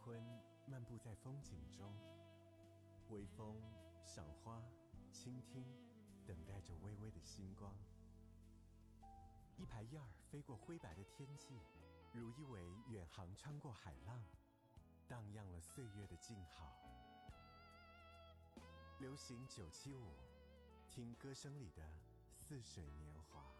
昏漫步在风景中，微风、赏花、倾听，等待着微微的星光。一排燕儿飞过灰白的天际，如一尾远航穿过海浪，荡漾了岁月的静好。流行975，听歌声里的似水年华。